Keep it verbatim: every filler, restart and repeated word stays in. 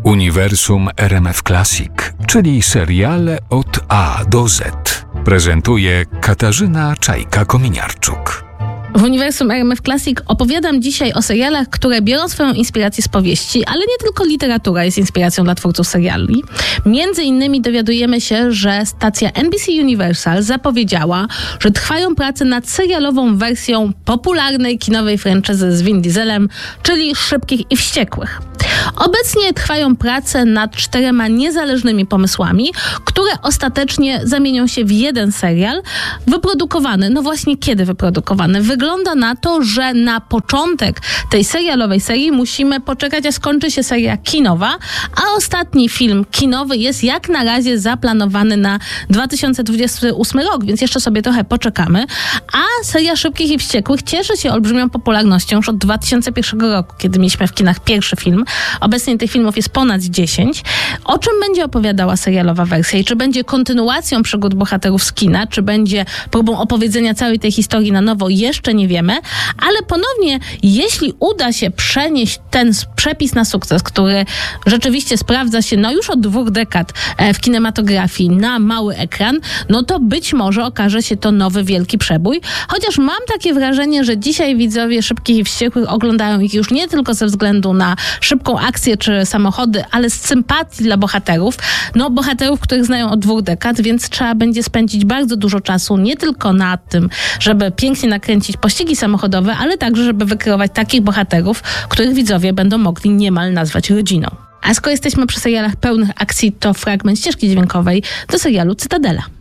Uniwersum R M F Classic, czyli seriale od A do Z. Prezentuje Katarzyna Czajka-Kominiarczuk. W Uniwersum R M F Classic opowiadam dzisiaj o serialach, które biorą swoją inspirację z powieści, ale nie tylko literatura jest inspiracją dla twórców seriali. Między innymi dowiadujemy się, że stacja N B C Universal zapowiedziała, że trwają prace nad serialową wersją popularnej kinowej franczyzy z Vin Dieselem, czyli Szybkich i Wściekłych. Obecnie trwają prace nad czterema niezależnymi pomysłami, które ostatecznie zamienią się w jeden serial wyprodukowany. No właśnie kiedy wyprodukowany? Wygląda na to, że na początek tej serialowej serii musimy poczekać, aż skończy się seria kinowa, a ostatni film kinowy jest jak na razie zaplanowany na dwa tysiące dwudziesty ósmy rok, więc jeszcze sobie trochę poczekamy. A seria Szybkich i Wściekłych cieszy się olbrzymią popularnością już od dwa tysiące pierwszego roku, kiedy mieliśmy w kinach pierwszy film. Obecnie tych filmów jest ponad dziesięć. O czym będzie opowiadała serialowa wersja i czy będzie kontynuacją przygód bohaterów z kina, czy będzie próbą opowiedzenia całej tej historii na nowo, jeszcze nie wiemy, ale ponownie, jeśli uda się przenieść ten przepis na sukces, który rzeczywiście sprawdza się no już od dwóch dekad w kinematografii na mały ekran, no to być może okaże się to nowy wielki przebój. Chociaż mam takie wrażenie, że dzisiaj widzowie Szybkich i Wściekłych oglądają ich już nie tylko ze względu na szybką akcję czy samochody, ale z sympatii dla bohaterów. No bohaterów, których znają od dwóch dekad, więc trzeba będzie spędzić bardzo dużo czasu nie tylko na tym, żeby pięknie nakręcić pościgi samochodowe, ale także, żeby wykreować takich bohaterów, których widzowie będą mogli niemal nazwać rodziną. A skoro jesteśmy przy serialach pełnych akcji, to fragment ścieżki dźwiękowej do serialu Cytadela.